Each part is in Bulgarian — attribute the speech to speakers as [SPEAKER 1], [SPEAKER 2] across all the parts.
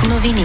[SPEAKER 1] Новини.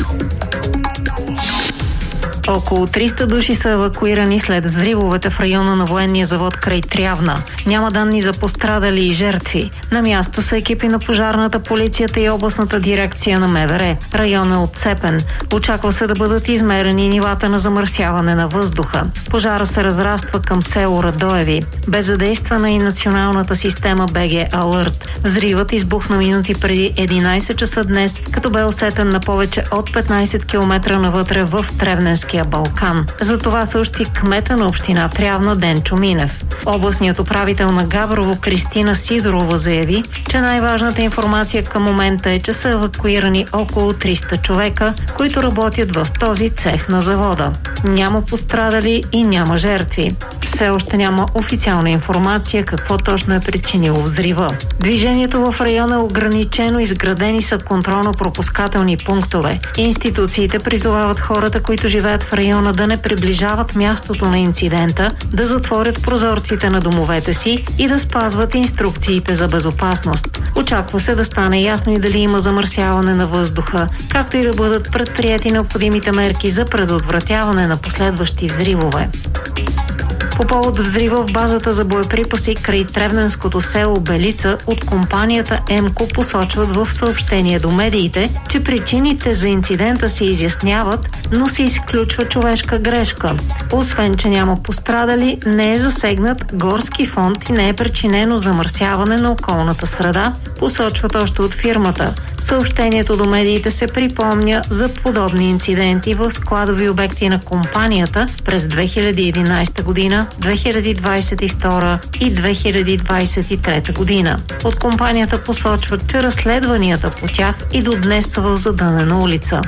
[SPEAKER 2] Около 300 души са евакуирани след взривовете в района на военния завод край Трявна. Няма данни за пострадали и жертви. На място са екипи на пожарната, полицията и областната дирекция на МВР. Районът е отцепен. Очаква се да бъдат измерени нивата на замърсяване на въздуха. Пожара се разраства към село Радоеви. Бе задействана и националната система БГ Алърт. Взривът избухна минути преди 11 часа днес, като бе усетен на повече от 15 км навътре в Тревненския Балкан. За това съобщи кмета на община Трявна Денчо Минев. Областният управител на Габрово Кристина Сидорова заяви, че най-важната информация към момента е, че са евакуирани около 300 човека, които работят в този цех на завода. Няма пострадали и няма жертви. Все още няма официална информация какво точно е причинило взрива. Движението в района е ограничено, изградени са контролно-пропускателни пунктове. Институциите призовават хората, които живеят в района, да не приближават мястото на инцидента, да затворят прозорците на домовете си и да спазват инструкциите за безопасност. Очаква се да стане ясно и дали има замърсяване на въздуха, както и да бъдат предприети необходимите мерки за предотвратяване на последващи взривове. По повод взрива в базата за боеприпаси край Тревненското село Белица от компанията ЕМКО посочват в съобщение до медиите, че причините за инцидента се изясняват, но се изключва човешка грешка. Освен, че няма пострадали, не е засегнат горски фонд и не е причинено замърсяване на околната среда, посочват още от фирмата. Съобщението до медиите се припомня за подобни инциденти в складови обекти на компанията през 2011 година, 2022 и 2023 година. От компанията посочват, че разследванията по тях и до днес са в задънена улица.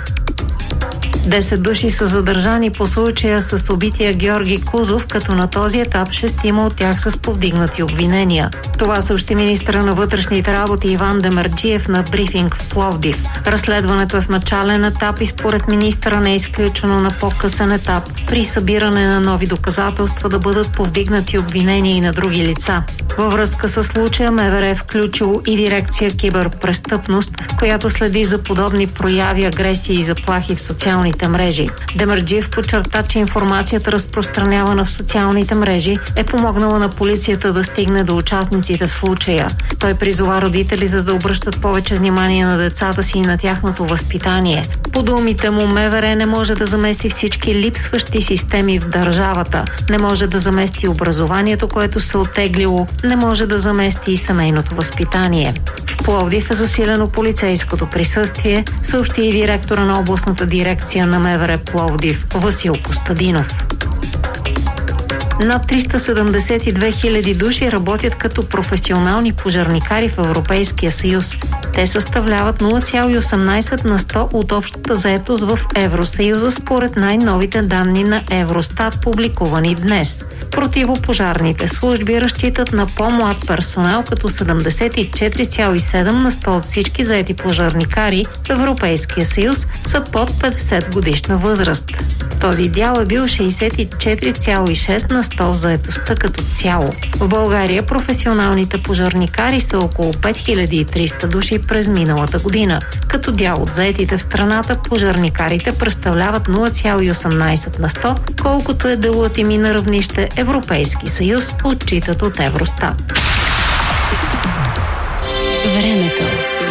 [SPEAKER 2] 10 души са задържани по случая с убития Георги Кузов, като на този етап 6 от тях са с повдигнати обвинения. Това съобщи министъра на вътрешните работи Иван Демерджиев на брифинг в Пловдив. Разследването е в начален етап и според министъра не е изключено на по-късен етап при събиране на нови доказателства да бъдат повдигнати обвинения и на други лица. Във връзка с случая МВР е включило и дирекция киберпрестъпност, която следи за подобни прояви, агресии и заплахи в социалните мрежи. Демерджиев подчерта, че информацията, разпространявана в социалните мрежи, е помогнала на полицията да стигне до участниците в случая. Той призова родителите да обръщат повече внимание на децата си и на тяхното възпитание. По думите му, МВР не може да замести всички липсващи системи в държавата. Не може да замести образованието, което се оттеглило, не може да замести и семейното възпитание. В Пловдив е засилено полицейското присъствие, съобщи и директора на областната дирекция на МВР Пловдив Васил Костадинов. Над 372 000 души работят като професионални пожарникари в Европейския съюз. Те съставляват 0,18 на 100 от общата заетост в Евросъюза според най-новите данни на Евростат, публикувани днес. Противопожарните служби разчитат на по-млад персонал, като 74,7 на 100 от всички заети пожарникари в Европейския съюз са под 50 годишна възраст. Този дял е бил 64,6 на 100 в заетостта като цяло. В България професионалните пожарникари са около 5300 души през миналата година. Като дял от заетите в страната, пожарникарите представляват 0,18 на 100, колкото е делът им и на равнище Европейски съюз, отчитат от Евростат.
[SPEAKER 1] Времето.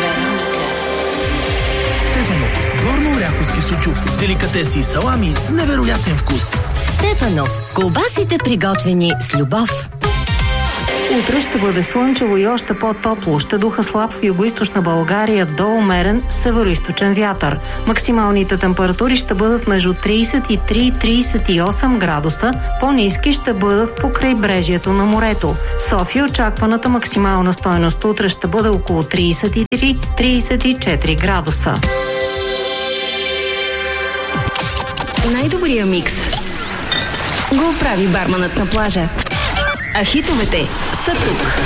[SPEAKER 3] Стефанов. Горно-оряховски сучук. Деликатеси и салами с невероятен вкус.
[SPEAKER 1] Стефанов. Колбасите приготвени с любов.
[SPEAKER 2] Утре ще бъде слънчево и още по-топло. Ще духа слаб в югоизточна България до умерен североизточен вятър. Максималните температури ще бъдат между 33 и 38 градуса. По-ниски ще бъдат по крайбрежието на морето. В София очакваната максимална стойност утре ще бъде около 33-34 градуса.
[SPEAKER 4] Най-добрия микс го прави барманът на плажа. А хитовете са тук.